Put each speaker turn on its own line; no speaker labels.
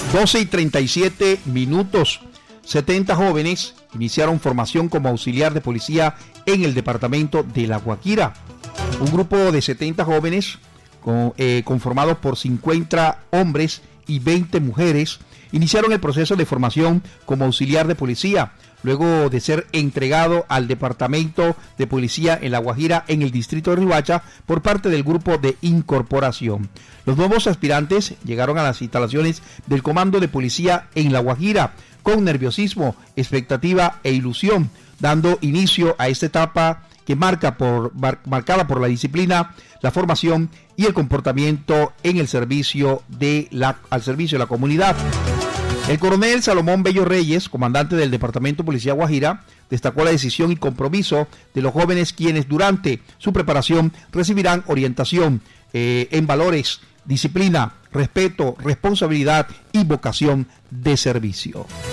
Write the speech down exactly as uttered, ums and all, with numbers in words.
doce y treinta y siete minutos. setenta jóvenes iniciaron formación como auxiliar de policía en el departamento de La Guajira. Un grupo de setenta jóvenes con, eh, conformados por cincuenta hombres y veinte mujeres iniciaron el proceso de formación como auxiliar de policía, luego de ser entregado al Departamento de Policía en La Guajira en el distrito de Riohacha por parte del grupo de incorporación. Los nuevos aspirantes llegaron a las instalaciones del Comando de Policía en La Guajira con nerviosismo, expectativa e ilusión, dando inicio a esta etapa que marca por, mar, marcada por la disciplina, la formación y el comportamiento en el servicio de la, al servicio de la comunidad. El coronel Salomón Bello Reyes, comandante del Departamento de Policía Guajira, destacó la decisión y compromiso de los jóvenes quienes durante su preparación recibirán orientación eh, en valores, disciplina, respeto, responsabilidad y vocación de servicio.